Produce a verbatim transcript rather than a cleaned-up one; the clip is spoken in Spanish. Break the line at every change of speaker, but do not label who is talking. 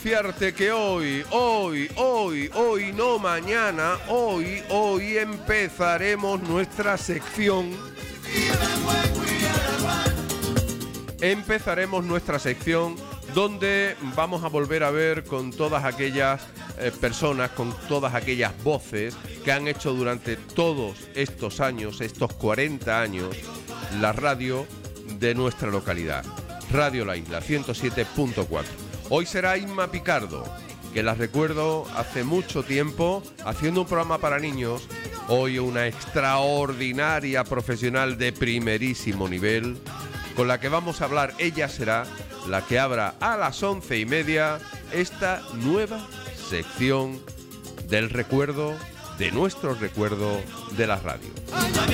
anunciarte que hoy, hoy, hoy, hoy, no mañana, hoy, hoy empezaremos nuestra sección. Empezaremos nuestra sección donde vamos a volver a ver con todas aquellas eh, personas, con todas aquellas voces que han hecho durante todos estos años, estos cuarenta años, la radio de nuestra localidad. Radio La Isla ciento siete punto cuatro. Hoy será Inma Picardo, que la recuerdo hace mucho tiempo haciendo un programa para niños. Hoy una extraordinaria profesional de primerísimo nivel, con la que vamos a hablar. Ella será la que abra a las once y media esta nueva sección del recuerdo, de nuestro recuerdo de la radio.